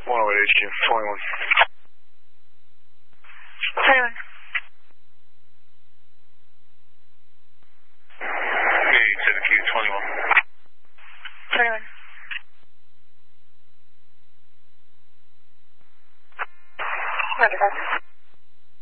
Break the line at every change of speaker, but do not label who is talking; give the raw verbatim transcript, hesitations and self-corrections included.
one oh eight H Q, twenty-one.
twenty-one.
eight seven Q, twenty-one.
twenty-one. ninety-five.